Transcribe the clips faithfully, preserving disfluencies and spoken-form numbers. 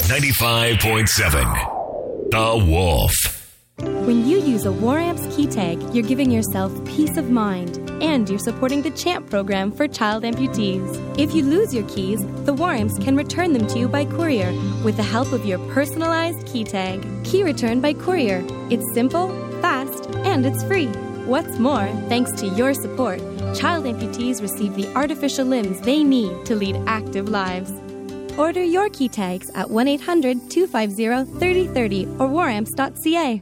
ninety-five point seven The Wolf. When you use a WarAmps key tag, you're giving yourself peace of mind, and you're supporting the CHAMP program for child amputees. If you lose your keys, the WarAmps can return them to you by courier with the help of your personalized key tag. Key return by courier. It's simple, fast, and it's free. What's more, thanks to your support, child amputees receive the artificial limbs they need to lead active lives. Order your key tags at one eight hundred two five zero three zero three zero or waramps dot c a.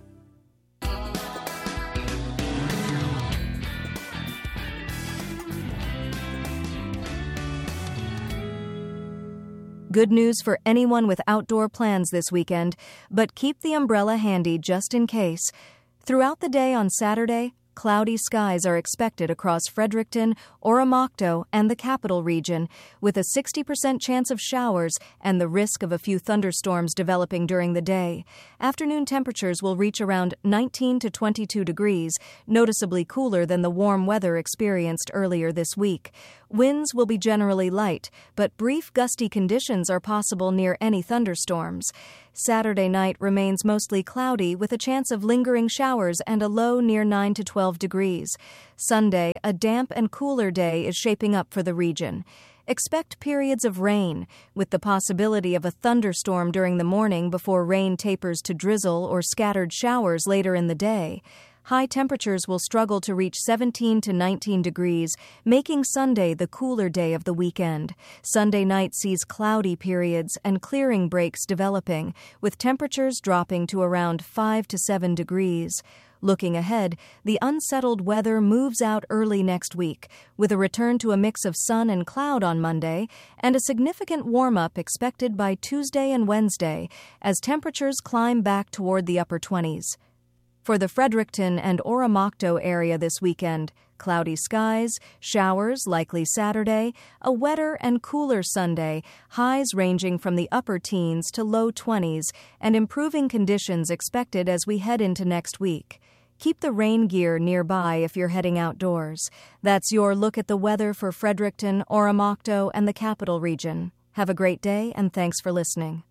Good news for anyone with outdoor plans this weekend, but keep the umbrella handy just in case. Throughout the day on Saturday, cloudy skies are expected across Fredericton, Oromocto, and the Capital Region, with a sixty percent chance of showers and the risk of a few thunderstorms developing during the day. Afternoon temperatures will reach around nineteen to twenty-two degrees, noticeably cooler than the warm weather experienced earlier this week. Winds will be generally light, but brief gusty conditions are possible near any thunderstorms. Saturday night remains mostly cloudy with a chance of lingering showers and a low near nine to twelve degrees. Sunday, a damp and cooler day is shaping up for the region. Expect periods of rain, with the possibility of a thunderstorm during the morning before rain tapers to drizzle or scattered showers later in the day. High temperatures will struggle to reach seventeen to nineteen degrees, making Sunday the cooler day of the weekend. Sunday night sees cloudy periods and clearing breaks developing, with temperatures dropping to around five to seven degrees. Looking ahead, the unsettled weather moves out early next week, with a return to a mix of sun and cloud on Monday, and a significant warm-up expected by Tuesday and Wednesday, as temperatures climb back toward the upper twenties. For the Fredericton and Oromocto area this weekend, cloudy skies, showers likely Saturday, a wetter and cooler Sunday, highs ranging from the upper teens to low twenties, and improving conditions expected as we head into next week. Keep the rain gear nearby if you're heading outdoors. That's your look at the weather for Fredericton, Oromocto, and the Capital Region. Have a great day, and thanks for listening.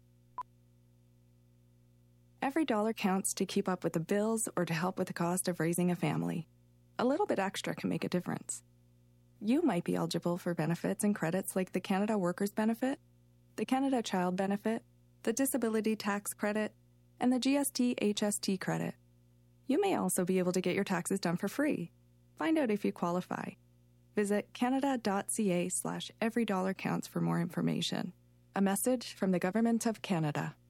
Every dollar counts to keep up with the bills or to help with the cost of raising a family. A little bit extra can make a difference. You might be eligible for benefits and credits like the Canada Workers Benefit, the Canada Child Benefit, the Disability Tax Credit, and the G S T H S T credit. You may also be able to get your taxes done for free. Find out if you qualify. Visit canada.ca slash every dollar counts for more information. A message from the Government of Canada.